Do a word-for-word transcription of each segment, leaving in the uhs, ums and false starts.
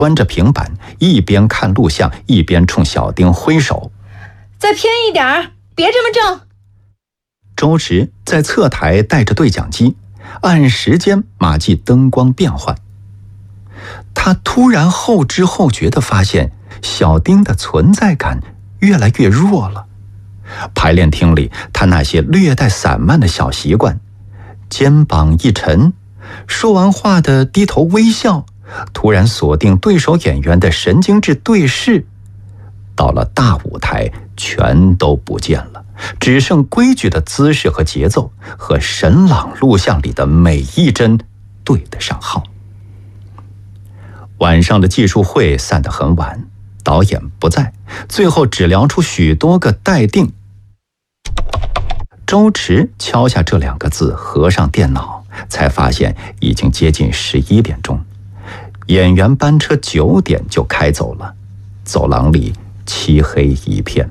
关着平板，一边看录像，一边冲小丁挥手：“ 再偏一点，别这么正。” 周驰在侧台带着对讲机，按时间码记灯光变换。他突然后知后觉地发现，小丁的存在感越来越弱了。排练厅里，他那些略带散漫的小习惯，肩膀一沉，说完话的低头微笑，突然锁定对手演员的神经质对视，到了大舞台全都不见了，只剩规矩的姿势和节奏，和沈朗录像里的每一帧对得上号。晚上的技术会散得很晚，导演不在，最后只聊出许多个待定。周驰敲下这两个字，合上电脑，才发现已经接近十一点钟。演员班车九点就开走了，走廊里漆黑一片。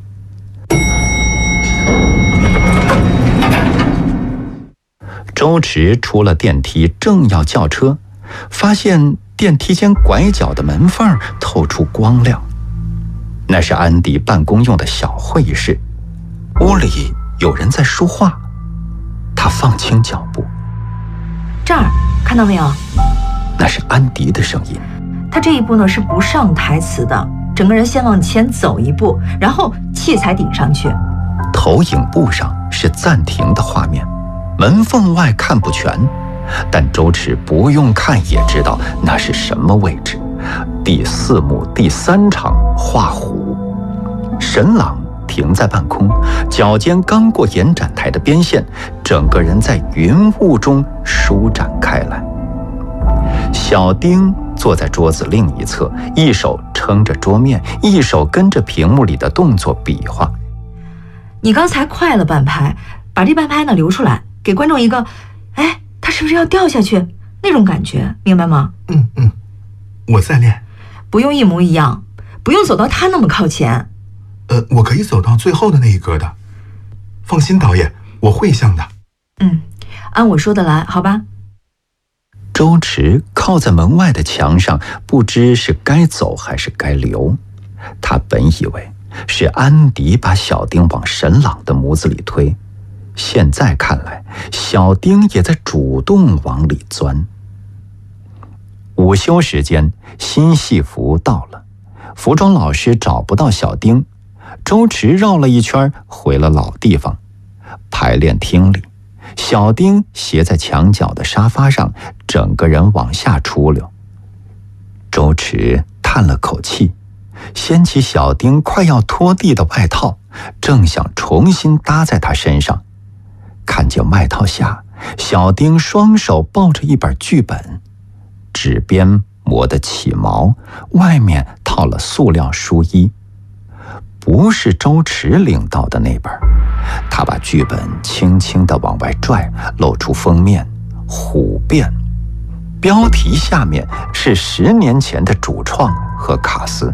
周驰出了电梯，正要叫车，发现电梯间拐角的门缝透出光亮，那是安迪办公用的小会议室。屋里有人在说话，他放轻脚步。 这儿看到没有？ 那是安迪的声音。 他这一步呢是不上台词的，整个人先往前走一步，然后器材顶上去。 投影布上是暂停的画面，门缝外看不全，但周驰不用看也知道那是什么位置。第四幕第三场画虎，沈朗停在半空，脚尖刚过延展台的边线，整个人在云雾中舒展开来。小丁坐在桌子另一侧，一手撑着桌面，一手跟着屏幕里的动作比划。 你刚才快了半拍，把这半拍呢留出来，给观众一个哎，他是不是要掉下去那种感觉，明白吗？ 嗯嗯，我在练。 不用一模一样，不用走到他那么靠前。 呃，我可以走到最后的那一格的。放心，导演，我会像的。 嗯，按我说的来，好吧？ 周驰靠在门外的墙上，不知是该走还是该留。他本以为是安迪把小丁往沈朗的模子里推，现在看来，小丁也在主动往里钻。午休时间，新戏服到了，服装老师找不到小丁，周驰绕了一圈回了老地方。排练厅里，小丁斜在墙角的沙发上，整个人往下出溜。周驰叹了口气，掀起小丁快要拖地的外套，正想重新搭在他身上，看见外套下小丁双手抱着一本剧本，纸边磨得起毛，外面套了塑料书衣。不是周驰领到的那本，他把剧本轻轻地往外拽，露出封面虎变，标题下面是十年前的主创和卡斯。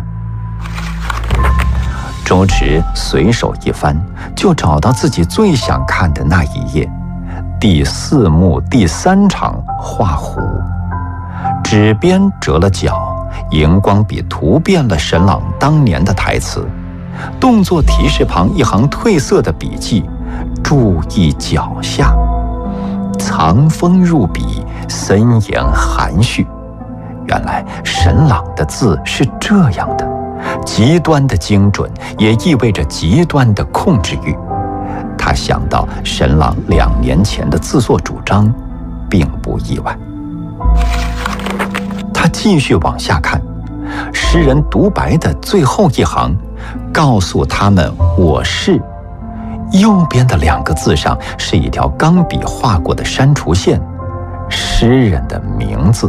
周驰随手一翻，就找到自己最想看的那一页，第四幕第三场画虎。纸边折了角，荧光笔涂遍了沈朗当年的台词，动作提示旁一行褪色的笔记：注意脚下，藏锋入笔，森严含蓄。原来沈朗的字是这样的，极端的精准，也意味着极端的控制欲。他想到沈朗两年前的自作主张，并不意外。他继续往下看，诗人独白的最后一行，告诉他们我是。右边的两个字上是一条钢笔画过的删除线，诗人的名字。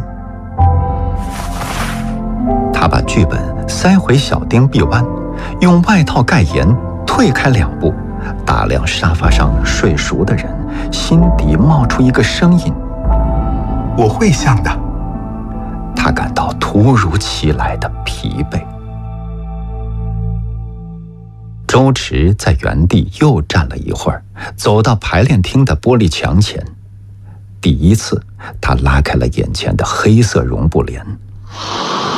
他把剧本塞回小丁臂弯，用外套盖严，退开两步，打量沙发上睡熟的人，心底冒出一个声音： 我会像的。 他感到突如其来的疲惫。周驰在原地又站了一会儿，走到排练厅的玻璃墙前。第一次，他拉开了眼前的黑色绒布帘。